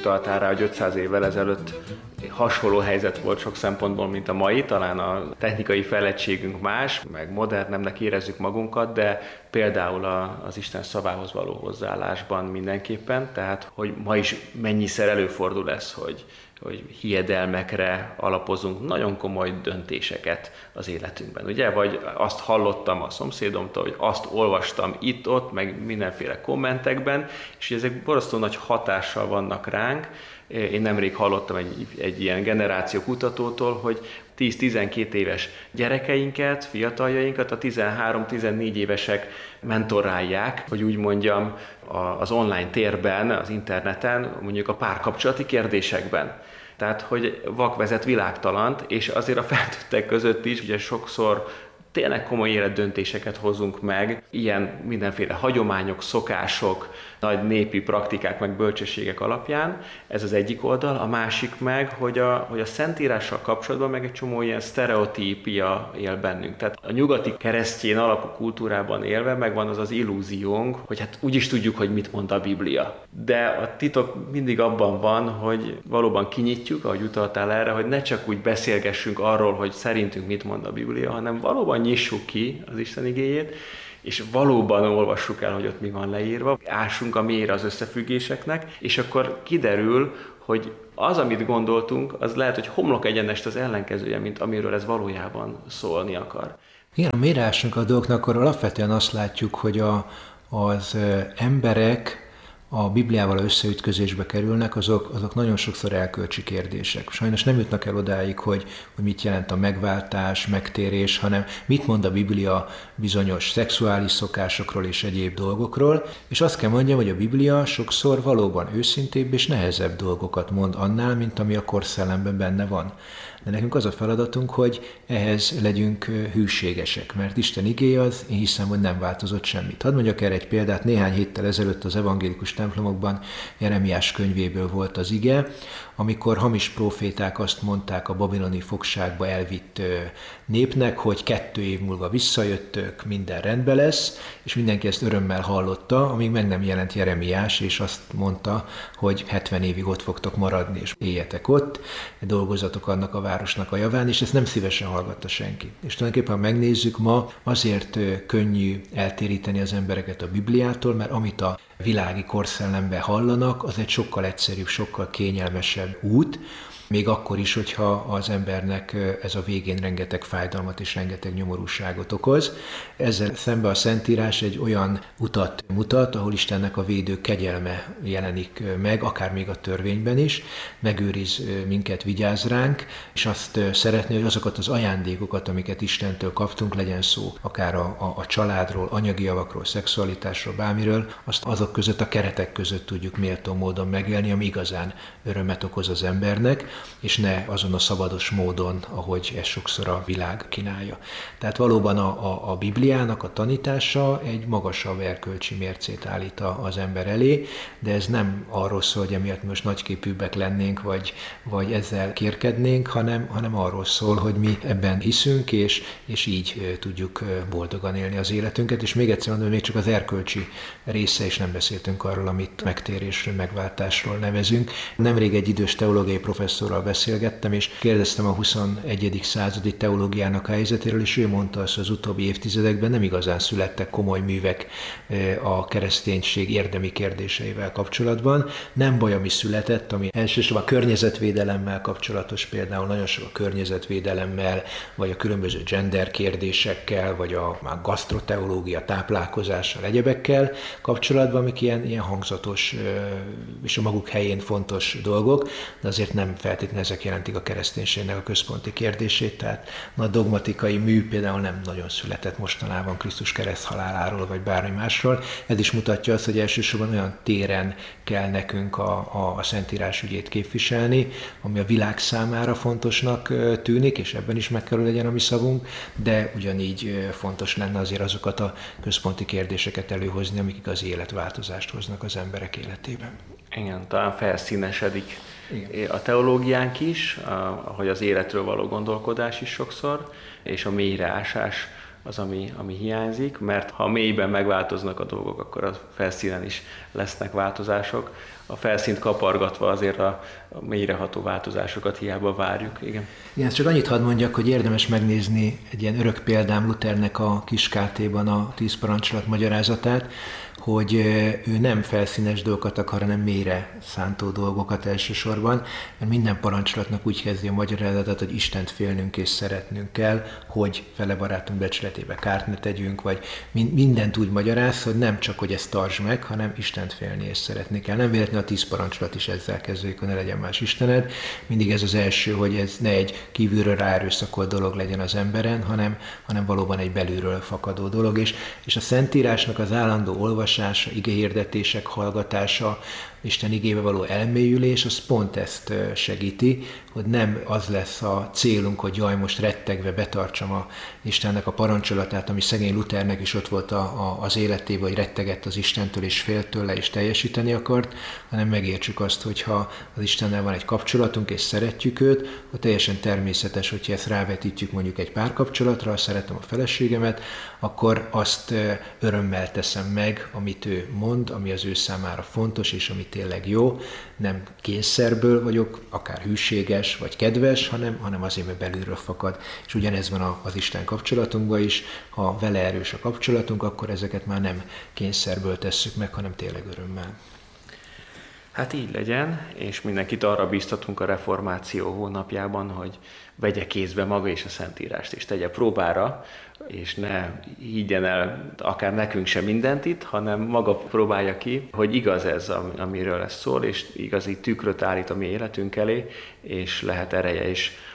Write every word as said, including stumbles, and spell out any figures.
utaltál rá, hogy ötszáz évvel ezelőtt hasonló helyzet volt sok szempontból, mint a mai, talán a technikai fejlettségünk más, meg modernemnek érezzük magunkat, de például a, az Isten szavához való hozzáállásban mindenképpen, tehát hogy ma is mennyiszer előfordul ez, hogy hogy hiedelmekre alapozunk nagyon komoly döntéseket az életünkben, ugye? Vagy azt hallottam a szomszédomtól, hogy azt olvastam itt-ott, meg mindenféle kommentekben, és ezek borzasztó nagy hatással vannak ránk. Én nemrég hallottam egy, egy ilyen generációkutatótól, hogy tíz-tizenkét éves gyerekeinket, fiataljainkat a tizenhárom-tizennégy évesek mentorálják, hogy úgy mondjam, az online térben, az interneten, mondjuk a párkapcsolati kérdésekben. Tehát, hogy vak vezet világtalant, és azért a felnőttek között is ugye sokszor tényleg komoly életdöntéseket hozunk meg, ilyen mindenféle hagyományok, szokások, nagy népi praktikák, meg bölcsességek alapján. Ez az egyik oldal. A másik meg, hogy a, hogy a Szentírással kapcsolatban meg egy csomó ilyen sztereotípia él bennünk. Tehát a nyugati keresztény alapú kultúrában élve megvan az az illúziónk, hogy hát úgyis tudjuk, hogy mit mond a Biblia. De a titok mindig abban van, hogy valóban kinyitjuk, ahogy utaltál erre, hogy ne csak úgy beszélgessünk arról, hogy szerintünk mit mond a Biblia, hanem valóban nyissuk ki az Isten igéjét, és valóban olvassuk el, hogy ott mi van leírva, ássunk a mélyre az összefüggéseknek, és akkor kiderül, hogy az, amit gondoltunk, az lehet, hogy homlok egyenest az ellenkezője, mint amiről ez valójában szólni akar. Igen, a mélyre ássunk a dolgoknak, akkor alapvetően azt látjuk, hogy a, az emberek a Bibliával összeütközésbe kerülnek, azok, azok nagyon sokszor elkölcsi kérdések. Sajnos nem jutnak el odáig, hogy, hogy mit jelent a megváltás, megtérés, hanem mit mond a Biblia bizonyos szexuális szokásokról és egyéb dolgokról. És azt kell mondjam, hogy a Biblia sokszor valóban őszintébb és nehezebb dolgokat mond annál, mint ami a korszellemben benne van. De nekünk az a feladatunk, hogy ehhez legyünk hűségesek, mert Isten igéje az, én hiszem, hogy nem változott semmit. Hadd mondjak erre egy példát, néhány héttel ezelőtt az evangélikus templomokban Jeremiás könyvéből volt az ige, amikor hamis próféták azt mondták a babiloni fogságba elvitt népnek, hogy kettő év múlva visszajöttök, minden rendben lesz, és mindenki ezt örömmel hallotta, amíg meg nem jelent Jeremiás, és azt mondta, hogy hetven évig ott fogtok maradni, és éljetek ott, dolgozatok annak a városnak a javán, és ezt nem szívesen hallgatta senki. És tulajdonképpen megnézzük ma, azért könnyű eltéríteni az embereket a Bibliától, mert amit a világi korszellemben hallanak, az egy sokkal egyszerűbb, sokkal kényelmesebb út, még akkor is, hogyha az embernek ez a végén rengeteg fájdalmat és rengeteg nyomorúságot okoz. Ezzel szemben a Szentírás egy olyan utat mutat, ahol Istennek a védő kegyelme jelenik meg, akár még a törvényben is, megőriz minket, vigyáz ránk, és azt szeretné, hogy azokat az ajándékokat, amiket Istentől kaptunk, legyen szó akár a, a, a családról, anyagi javakról, szexualitásról, bármiről, azt azok között, a keretek között tudjuk méltó módon megélni, ami igazán örömet okoz az embernek, és ne azon a szabados módon, ahogy ez sokszor a világ kínálja. Tehát valóban a, a, a Bibliának a tanítása egy magasabb erkölcsi mércét állít az ember elé, de ez nem arról szól, hogy emiatt most nagyképűbbek lennénk, vagy, vagy ezzel kérkednénk, hanem, hanem arról szól, hogy mi ebben hiszünk, és, és így tudjuk boldogan élni az életünket, és még egyszer mondom, még csak az erkölcsi része is nem beszéltünk arról, amit megtérésről, megváltásról nevezünk. Nemrég egy idős teológiai professzorral beszélgettem, és kérdeztem a huszonegyedik századi teológiának a helyzetéről, és ő mondta azt, hogy az utóbbi évtizedekben nem igazán születtek komoly művek a kereszténység érdemi kérdéseivel kapcsolatban. Nem baj, ami született, ami elsősorban a környezetvédelemmel kapcsolatos, például nagyon sok a környezetvédelemmel, vagy a különböző gender kérdésekkel, vagy a, a gasztroteológia, táplálkozással, egyebekkel kapcsolatban, amik ilyen, ilyen hangzatos és a maguk helyén fontos dolgok, de azért nem feltétlenül ezek jelentik a kereszténységnek a központi kérdését, tehát a dogmatikai mű például nem nagyon született mostanában Krisztus kereszthaláláról, vagy bármi másról. Ez is mutatja azt, hogy elsősorban olyan téren kell nekünk a, a, a Szentírás ügyét képviselni, ami a világ számára fontosnak tűnik, és ebben is meg kell, hogy legyen a mi szavunk, de ugyanígy fontos lenne azért azokat a központi kérdéseket előhozni, amik igazi életváltozást hoznak az emberek életében. Igen, talán felszínesedik Igen. a teológiánk is, ahogy az életről való gondolkodás is sokszor, és a mélyreásás az, ami, ami hiányzik, mert ha mélyben megváltoznak a dolgok, akkor a felszínen is lesznek változások. A felszínt kapargatva azért a mélyreható változásokat hiába várjuk. Igen. Igen, csak annyit hadd mondjak, hogy érdemes megnézni egy ilyen örök példám Luthernek a kis kátéban a tíz parancsolat magyarázatát, hogy ő nem felszínes dolgokat akar, hanem mélyre szántó dolgokat elsősorban, mert minden parancsolatnak úgy kezdi a magyarázatot, hogy Istent félnünk és szeretnünk kell, hogy fele barátunk becsületébe kárt ne tegyünk, vagy mindent úgy magyaráz, hogy nem csak, hogy ezt tartsd meg, hanem Istent félni és szeretni kell. Nem véletlenül a tíz parancsolat is ezzel kezdődik, hogy ne legyen más Istened. Mindig ez az első, hogy ez ne egy kívülről ráerőszakolt dolog legyen az emberen, hanem, hanem valóban egy belülről fakadó dolog. És, és a Szentírásnak az állandó olvasása, igehirdetések hallgatása, Isten igébe való elmélyülés, az pont ezt segíti, hogy nem az lesz a célunk, hogy jaj, most rettegve betartsam a Istennek a parancsolatát, ami szegény Luthernek is ott volt a, a, az életében, hogy rettegett az Istentől és félt tőle és teljesíteni akart, hanem megértsük azt, hogyha az Istennel van egy kapcsolatunk és szeretjük őt, hogy teljesen természetes, hogyha ezt rávetítjük mondjuk egy párkapcsolatra, szeretem a feleségemet, akkor azt örömmel teszem meg, amit ő mond, ami az ő számára fontos és amit tényleg jó, nem kényszerből vagyok, akár hűséges vagy kedves, hanem, hanem azért, mert belülről fakad. És ugyanez van az Isten kapcsolatunkban is, ha vele erős a kapcsolatunk, akkor ezeket már nem kényszerből tesszük meg, hanem tényleg örömmel. Hát így legyen, és mindenkit arra bíztatunk a reformáció hónapjában, hogy vegye kézbe maga és a Szentírást, és tegye próbára, és ne higgyen el akár nekünk sem mindent itt, hanem maga próbálja ki, hogy igaz ez, amiről ez szól, és igazi tükröt állít a mi életünk elé, és lehet ereje is